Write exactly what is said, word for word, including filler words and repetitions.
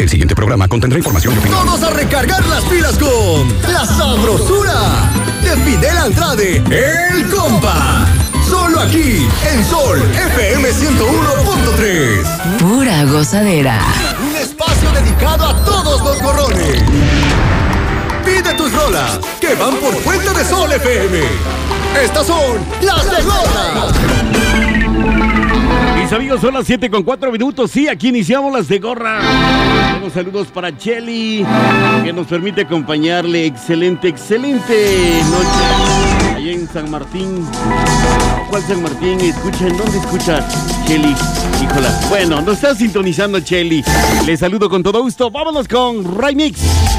El siguiente programa contendrá información y opinión. Todos a recargar las pilas con La Sabrosura de Fidel Andrade, El Compa. Solo aquí, en Sol F M ciento uno punto tres. Pura gozadera. Un espacio dedicado a todos los gorrones. Pide tus rolas, que van por cuenta de Sol F M. Estas son las de Gorra. Mis amigos, son las siete con cuatro minutos. Sí, aquí iniciamos las de Gorra. Tenemos saludos para Chelly, que nos permite acompañarle. Excelente, excelente noche. Allá en San Martín. ¿Cuál San Martín? Escucha, ¿en dónde escucha Chelly? Híjola. Bueno, nos está sintonizando Chelly. Le saludo con todo gusto. Vámonos con Remix.